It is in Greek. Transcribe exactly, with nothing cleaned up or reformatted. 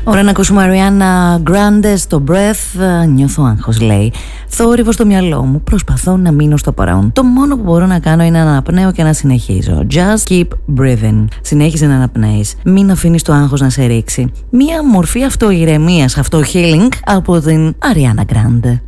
Ωραία να ακούσουμε Ariana Grande στο Breath. Νιώθω άγχος, λέει. Θόρυβο στο μυαλό μου. Προσπαθώ να μείνω στο παρόν. Το μόνο που μπορώ να κάνω είναι να αναπνέω και να συνεχίζω. Just keep breathing. Συνέχιζε να αναπνέεις. Μην αφήνεις το άγχος να σε ρίξει. Μία μορφή αυτοειρεμίας, αυτο-healing από την Ariana Grande.